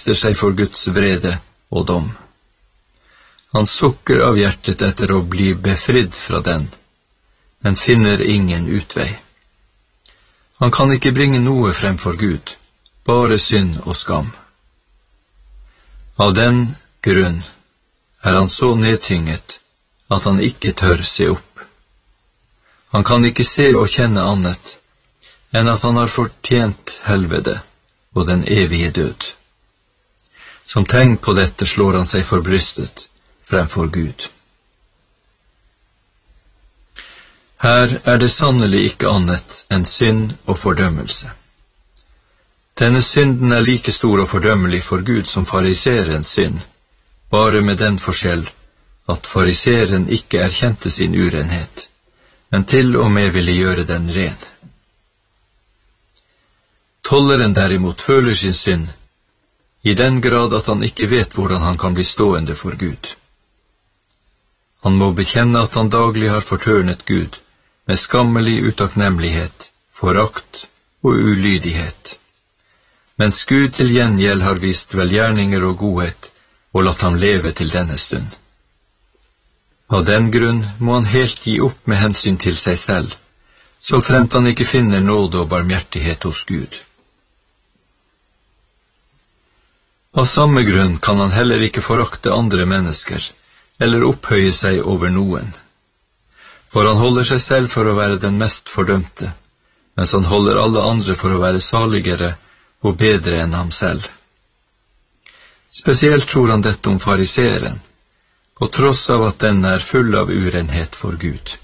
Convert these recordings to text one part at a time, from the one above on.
engster seg for Guds vrede og dom. Han sukker av hjertet etter å bli befridd fra den, men finner ingen utvei. Han kan ikke bringe noe frem for Gud, bare synd og skam. Av den grunn er han så nedtynget at han ikke tør se opp. Han kan ikke se og kjenne annet enn at han har fortjent helvete og den evige død. Som tegn på dette slår han seg for brystet fremfor Gud. Her er det sannelig ikke annet enn synd og fordømmelse. Denne synden er like stor og fordømmelig for Gud som fariserens synd, bare med den forskjell at fariseren ikke erkjente sin urenhet, men til og med ville gjøre den ren. Tolleren derimot føler sin synd, i den grad at han ikke vet hvordan han kan bli stående for Gud. Han må bekjenne at han daglig har fortørnet Gud, med skammelig utakknemlighet, forakt og ulydighet. Mens Gud til gjengjeld har vist velgjerninger og godhet, og latt ham leve til denne stund. Av den grunn må han helt gi opp med hensyn til seg selv, så fremt han ikke finner nåde og barmhjertighet hos Gud. Av samme grunn kan han heller ikke forakte andre mennesker, eller opphøye seg over noen. For han holder seg selv for å være den mest fordømte, mens han holder alle andre for å være saligere og bedre enn ham selv. Spesielt tror han dette om fariseren, på tross av at den er full av urenhet for Gud.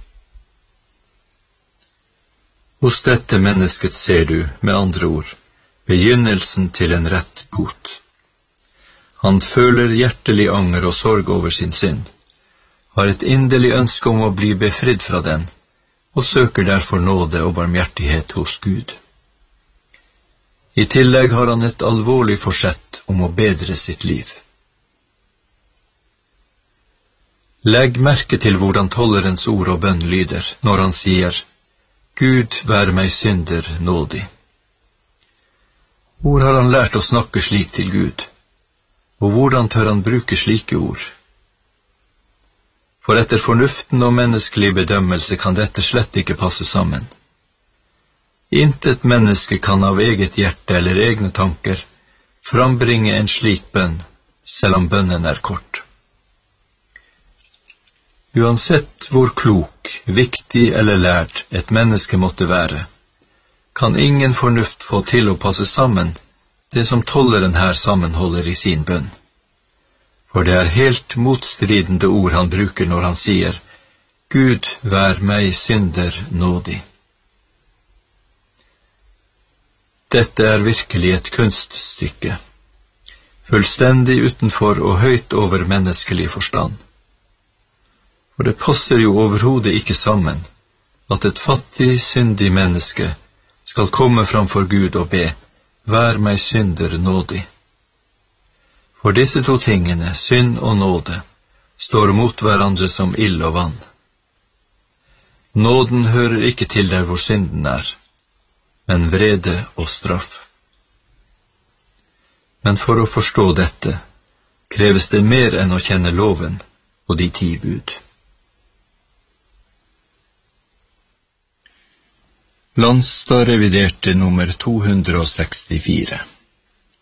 Hos dette mennesket ser du, med andre ord, begynnelsen til en rett bot. Han føler hjertelig anger og sorg over sin synd, har et inderlig ønske om å bli befridd fra den, og søker derfor nåde og barmhjertighet hos Gud. I tillegg har han et alvorlig forsett om å bedre sitt liv. Legg merke til hvordan tollerens ord og bønn lyder når han sier, «Gud, vær meg synder nådig». Hvor har han lært å snakke slik til Gud? Og hvordan tør han bruke slike ord? For etter fornuften og menneskelig bedømmelse kan dette slett ikke passe sammen. Intet menneske kan av eget hjerte eller egne tanker frambringe en slik bønn, selv om bønnen er kort. Uansett hvor klok, viktig eller lært et menneske måtte være, kan ingen fornuft få til å passe sammen det som tolleren her sammenholder i sin bønn. For det er helt motstridende ord han bruker når han sier, «Gud, vær meg synder nådig». Dette er virkelig et kunststykke, fullstendig utenfor og høyt over menneskelig forstand. For det passer jo overhodet ikke sammen at et fattig, syndig menneske skal komme framfor Gud og be, «Vær meg synder nådig». For disse to tingene, synd og nåde, står mot hverandre som ild og vann. Nåden hører ikke til der hvor synden er, men vrede og straff. Men for å forstå dette, kreves det mer enn å kjenne loven og de 10 bud. Landstad reviderte nummer 264